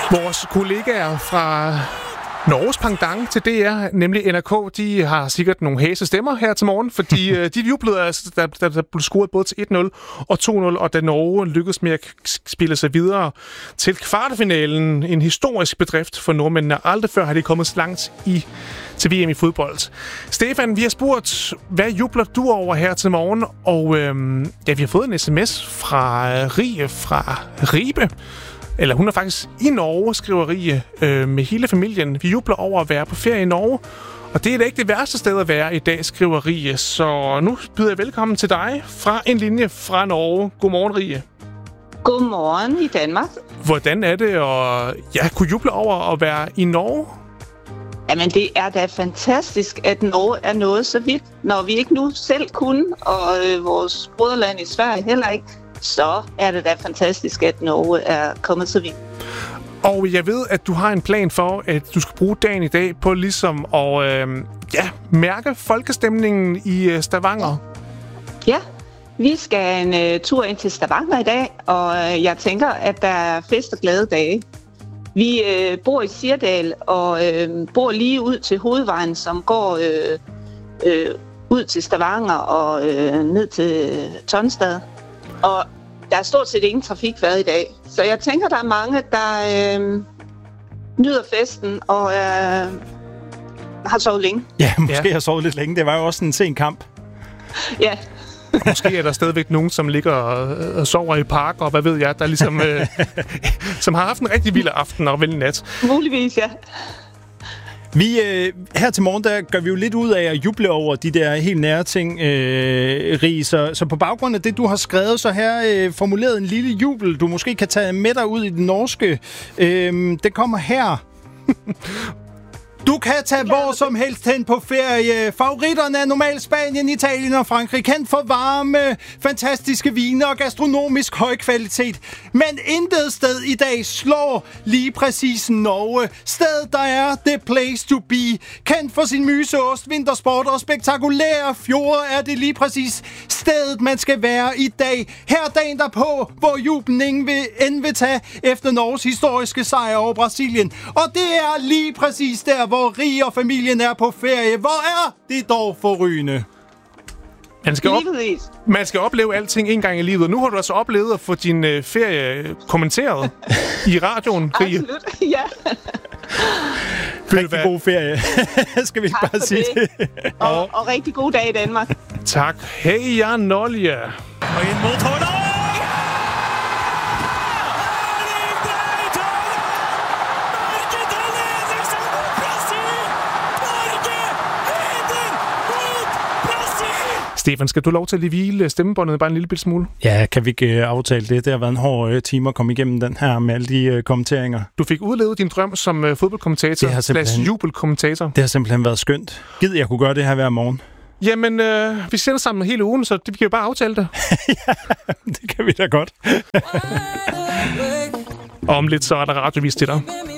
Vores kollegaer fra Norges pendant til DR, nemlig NRK, de har sikkert nogle hæse stemmer her til morgen, fordi de jublede, altså, der blev scoret både til 1-0 og 2-0, og da Norge lykkedes med at spille sig videre til kvartfinalen. En historisk bedrift for nordmændene. Aldrig før har de kommet så langt til VM i fodbold. Stefan, vi har spurgt, hvad jubler du over her til morgen? Og vi har fået en sms fra Rie fra Ribe. Eller hun er faktisk i Norge, skriver Rie, med hele familien. Vi jubler over at være på ferie i Norge. Og det er da ikke det værste sted at være i dag, skriver Rie. Så nu byder jeg velkommen til dig fra en linje fra Norge. Godmorgen, Rie. Godmorgen i Danmark. Hvordan er det at kunne juble over at være i Norge? Jamen, det er da fantastisk, at Norge er nået så vidt. Når vi ikke nu selv kunne, og vores broderland i Sverige heller ikke, så er det da fantastisk, at Norge er kommet så vidt. Og jeg ved, at du har en plan for, at du skal bruge dagen i dag på ligesom at mærke folkestemningen i Stavanger. Ja, vi skal en tur ind til Stavanger i dag, og jeg tænker, at der er fest og glade dage. Vi bor i Sirdal og bor lige ud til hovedvejen, som går ud til Stavanger og ned til Tonstad. Og der er stort set ingen trafikfærd i dag. Så jeg tænker, der er mange, der nyder festen og har sovet længe. Ja, måske har sovet lidt længe. Det var jo også en sen kamp. Ja. Måske er der stadigvæk nogen, som ligger og sover i park, og hvad ved jeg, der ligesom som har haft en rigtig vild aften og vel nat. Muligvis, ja. Vi, her til morgen, der gør vi jo lidt ud af at juble over de der helt nære ting, Rie. Så på baggrund af det, du har skrevet, så her formuleret en lille jubel, du måske kan tage med dig ud i det norske. Det kommer her. Du kan tage hvor som helst hen på ferie. Favoritterne er normalt Spanien, Italien og Frankrig. Kendt for varme, fantastiske vine og gastronomisk høj kvalitet. Men intet sted i dag slår lige præcis Norge. Stedet, der er the place to be. Kendt for sin myseost, vintersport og spektakulære fjorde, er det lige præcis stedet, man skal være i dag. Her dagen derpå, hvor jublen ingen vil tage efter Norges historiske sejr over Brasilien. Og det er lige præcis der, hvor Rie og familien er på ferie. Hvor er det dog forrygende? Man skal opleve alting en gang i livet. Nu har du altså oplevet at få din ferie kommenteret i radioen, Rie. Absolut, ja. Rigtig god ferie, skal vi ikke bare sige det. Og rigtig god dag i Danmark. Tak. Hej, Jan Nolja. Og ind mod Tøjler. Stefan, skal du lov til at lige hvile stemmebåndet bare en lille bitte smule? Ja, kan vi ikke aftale det? Det har været en hård time at komme igennem den her med alle de kommenteringer. Du fik udlevet din drøm som fodboldkommentator slash jubelkommentator. Det har simpelthen været skønt. Gid, jeg kunne gøre det her hver morgen. Jamen, vi sender sammen hele ugen, så vi kan jo bare aftale det. Ja, det kan vi da godt. Om lidt så er der radiovis til dig.